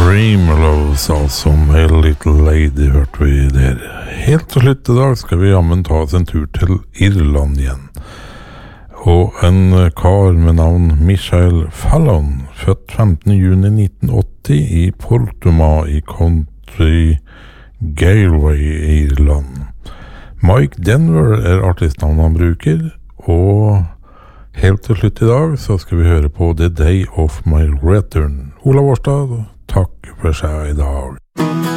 Dreamlows, altså My Little Lady, hørte vi der. Helt til slutt I dag skal vi jammen ta oss en tur til Irland igjen. Og en kar med navn Michael Fallon, født 15. juni 1980 I Portumah I County Galway I Irland. Mike Denver artistnavnet han bruker, og helt til slutt I dag så skal vi høre på The Day of My Return. Olav Årstad, takk for seg I dag.